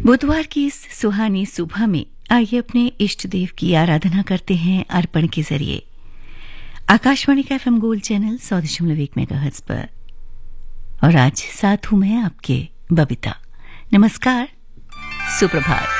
बुधवार की इस सुहानी सुबह में आइए अपने इष्ट देव की आराधना करते हैं अर्पण के जरिए। आकाशवाणी का एफएम गोल्ड चैनल 100.1 मेगाहर्ट्ज पर। और आज साथ हूं मैं आपके बबीता। नमस्कार, सुप्रभात।